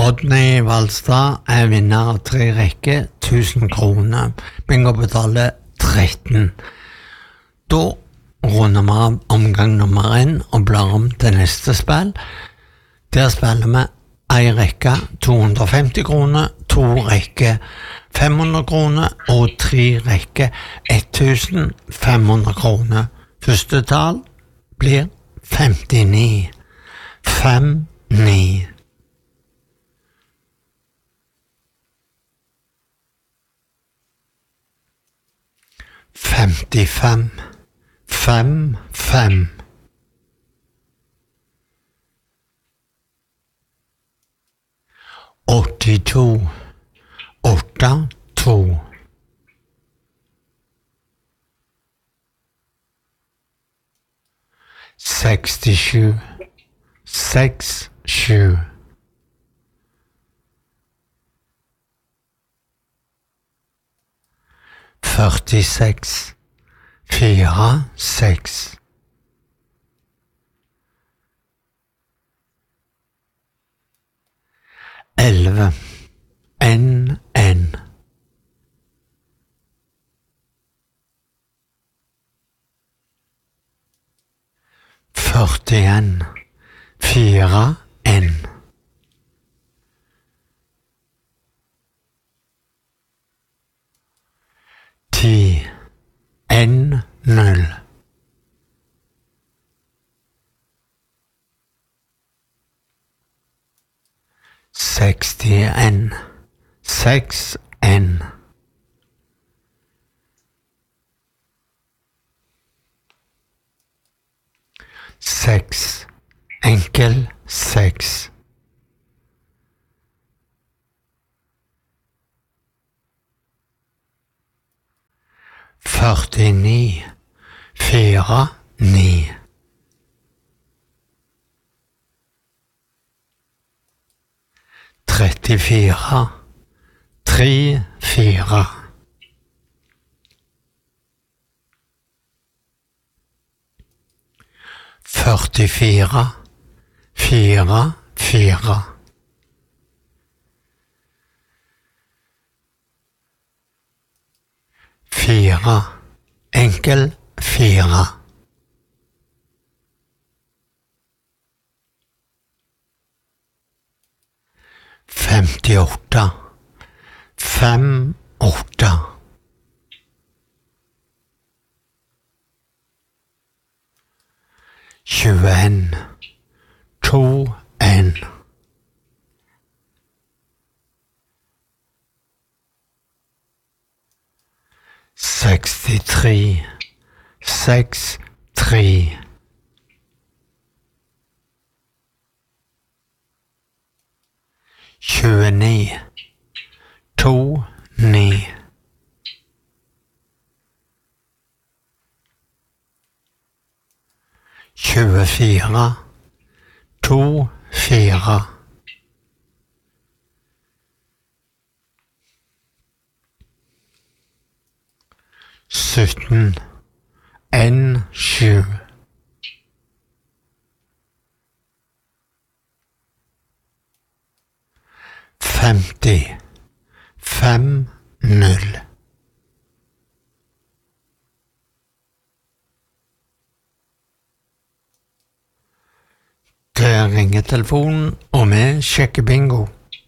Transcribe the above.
Rodney Valstad er vinner av 3 rekker, 1000 kroner. Bingo betaler 13. Da runder vi av omgang nummer 1 og blar om til neste spill. Der spiller vi 1 rekke 250 kroner, 2 rekker 500 kroner og 3 rekker 1500 kroner. Første tall blir 59. 5-9. 55. 5-5. 82. 8-2. 67. 6-7. 46. 4-6. 11. 1-1. 41. 4-1. 10. 1-0. 61. 6-1. 6. Enkel 6. 49. 4-9. 34. 3-4. 44. 4-4. 4. Enkel 4. 58. 5-8. 21. 2-1. 63. 6-3. 29. 2-9. 24. 2-4. 17. 1-7. 50. 5-0. 'Der ringer telefonen, og vi sjekker bingo.